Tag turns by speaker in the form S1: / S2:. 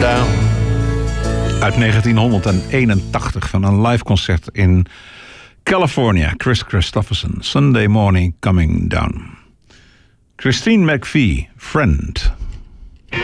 S1: down.
S2: Uit 1981 van een live concert in California. Chris Christopherson, Sunday Morning Coming Down. Christine McVie, Friend.